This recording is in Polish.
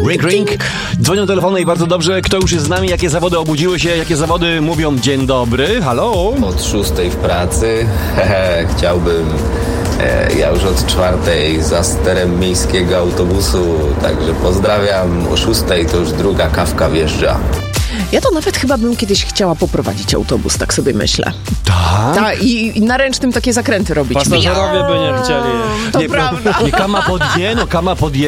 Ring, ring. Dzwonią telefony i bardzo dobrze. Kto już jest z nami? Jakie zawody obudziły się? Jakie zawody mówią dzień dobry? Halo? Od 6 w pracy. Chciałbym... Ja już od 4 za sterem miejskiego autobusu, także pozdrawiam. O 6 to już druga kawka wjeżdża. Ja to nawet chyba bym kiedyś chciała poprowadzić autobus, tak sobie myślę. Tak? Tak, i na ręcznym takie zakręty robić. Pasażerowie by nie chcieli. To prawda. Nie, kama podje,